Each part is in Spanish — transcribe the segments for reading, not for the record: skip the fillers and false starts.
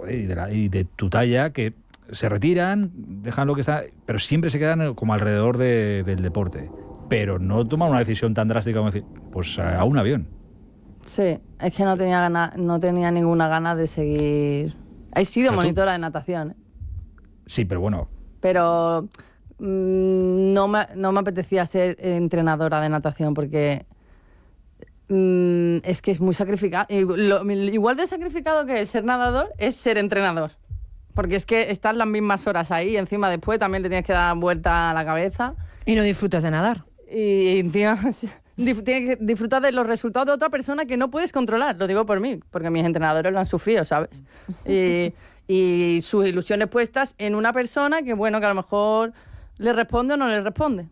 joder, y de tu talla, que se retiran, dejan lo que está, pero siempre se quedan como alrededor del deporte. Pero no toman una decisión tan drástica como decir, pues a un avión. Sí, es que no tenía ninguna gana de seguir. He sido monitora de natación, ¿eh? Sí, pero bueno. Pero no me apetecía ser entrenadora de natación porque es que es muy sacrificado. Igual de sacrificado que ser nadador es ser entrenador. Porque es que estás las mismas horas ahí y encima después también te tienes que dar vuelta a la cabeza. Y no disfrutas de nadar. Y encima tienes que disfrutar de los resultados de otra persona que no puedes controlar. Lo digo por mí, porque mis entrenadores lo han sufrido, ¿sabes? Y sus ilusiones puestas en una persona que, bueno, que a lo mejor le responde o no le responde.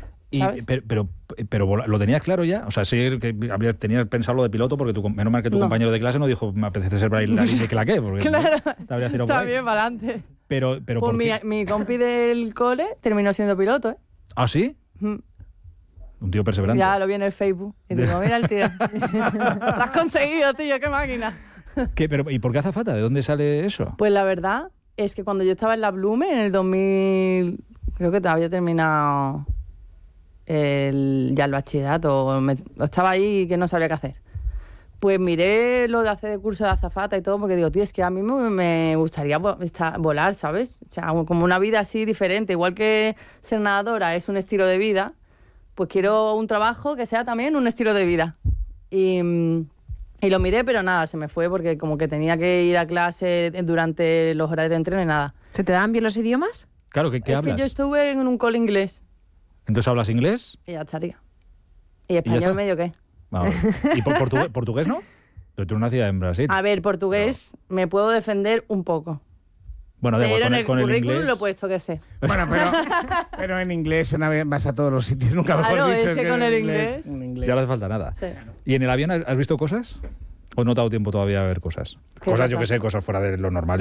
Pero ¿lo tenías claro ya? O sea, sí que tenías pensado lo de piloto porque menos mal que tu compañero de clase no dijo me apetece ser bailarín de claqué, porque claro, te habrías tirado por ahí. También para adelante. Pero pues mi compi del cole terminó siendo piloto, ¿eh? ¿Ah, sí? Un tío perseverante. Ya lo vi en el Facebook. Y digo, mira el tío. Lo has conseguido, tío, qué máquina. ¿Y por qué azafata? ¿De dónde sale eso? Pues la verdad es que cuando yo estaba en la Blume, en el 2000, creo que había terminado ya el bachillerato, o estaba ahí que no sabía qué hacer. Pues miré lo de hacer el curso de azafata y todo, porque digo, tío, es que a mí me gustaría volar, ¿sabes? O sea, como una vida así diferente. Igual que ser nadadora es un estilo de vida, pues quiero un trabajo que sea también un estilo de vida. Y lo miré, pero nada, se me fue porque como que tenía que ir a clase durante los horarios de entreno y nada. ¿Se te dan bien los idiomas? Claro, ¿qué hablas? Es que yo estuve en un cole inglés. ¿Entonces hablas inglés? Y ya estaría. ¿Y español medio qué? Vale. ¿Y portugués no? Pero tú nacías en Brasil. A ver, portugués me puedo defender un poco. Bueno, pero en el currículum inglés lo he puesto que sé. Bueno, pero en inglés vas a todos los sitios, nunca mejor dicho. Es que con el inglés. Ya no hace falta nada. Sí. ¿Y en el avión has visto cosas? ¿O no te ha dado tiempo todavía a ver cosas? Cosas, yo que sé, cosas fuera de lo normal.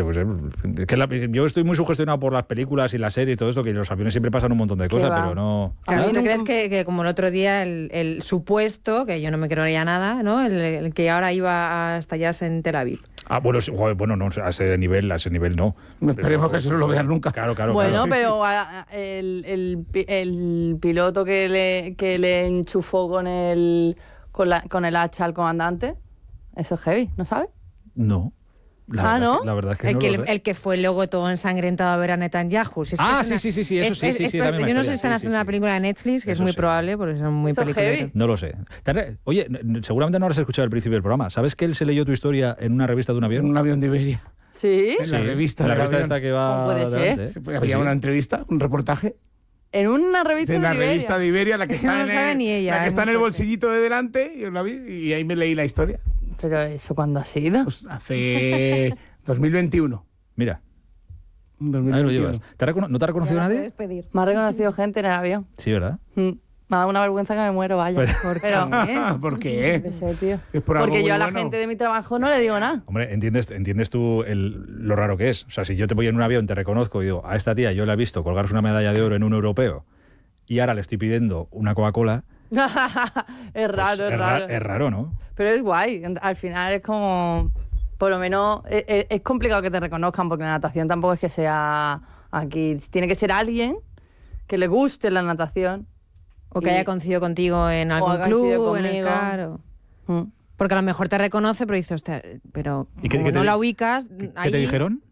Yo estoy muy sugestionado por las películas y las series y todo esto, que en los aviones siempre pasan un montón de cosas, pero no... Claro, ¿tú crees que como el otro día el supuesto, que yo no me creía nada, ¿no? El que ahora iba a estallarse en Tel Aviv? Ah, bueno, no, a ese nivel no. Esperemos que eso no lo vean nunca. Claro. Bueno, claro. pero el piloto que le enchufó con el hacha al comandante, eso es heavy, ¿no sabes? No. ¿no? La verdad es que el que fue luego todo ensangrentado a ver a Netanyahu. Sí, eso sí. Yo no sé si están haciendo una película de Netflix, que es muy probable, porque son muy peliculeros. No lo sé. Oye, seguramente no habrás escuchado el principio del programa. ¿Sabes que él se leyó tu historia en una revista de un avión? En un avión de Iberia. ¿Sí? En la revista. La revista esta que va... ¿Cómo puede adelante, ser? Había una entrevista, un reportaje. En una revista de Iberia. En la revista de Iberia, la que está, no sabe ni ella, la que está en el bolsillito de delante, yo la vi y ahí me leí la historia. ¿Pero eso cuándo ha sido? Pues hace 2021. Mira. 2021. Ahí lo llevas. ¿No te ha reconocido nadie? Me ha reconocido gente en el avión. Sí, ¿verdad? Me ha dado una vergüenza que me muero, vaya. ¿Por qué? No sé, tío. Es por porque algo yo a la bueno. gente de mi trabajo no le digo nada. Hombre, entiendes tú lo raro que es. O sea, si yo te voy en un avión, te reconozco y digo, a esta tía yo la he visto colgarse una medalla de oro en un europeo y ahora le estoy pidiendo una Coca-Cola. Es raro, pues es raro. Es raro, ¿no? Pero es guay. Al final es como... Por lo menos es complicado que te reconozcan porque la natación tampoco es que sea aquí. Tiene que ser alguien que le guste la natación. O que haya coincidido contigo en algún club, en el CAR. Porque a lo mejor te reconoce, pero dices, hostia, pero como no la ubicas... ¿Qué te dijeron?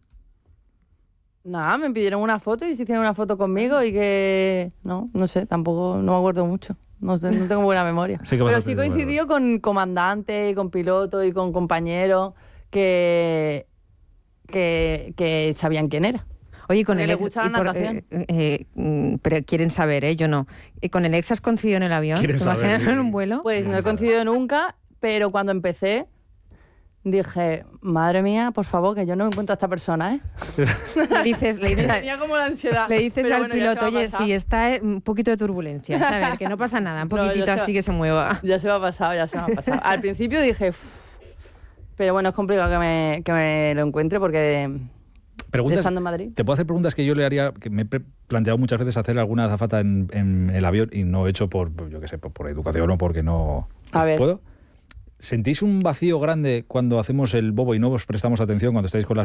Nada, me pidieron una foto y se hicieron una foto conmigo y que... No sé, tampoco, no me acuerdo mucho. No tengo buena memoria. Pero sí coincidió con comandantes, con pilotos y con compañeros que sabían quién era. Oye, con le gusta la natación. Pero quieren saber, yo no. ¿Con el ex has coincidido en el avión? ¿Te imaginas en un vuelo? Pues no he coincidido nunca, pero cuando empecé dije, madre mía, por favor, que yo no encuentro a esta persona, ¿eh? le dices tenía como la ansiedad. Le dices al piloto, oye, sí, está un poquito de turbulencia, ¿sabes? Que no pasa nada, un poquitito así que se mueva. Ya se me ha pasado. Al principio dije, pero bueno, es complicado que me lo encuentre porque... estando en Madrid. Te puedo hacer preguntas que yo le haría, que me he planteado muchas veces hacer alguna azafata en el avión y no he hecho por educación o porque no puedo. ¿Sentís un vacío grande cuando hacemos el bobo y no os prestamos atención cuando estáis con las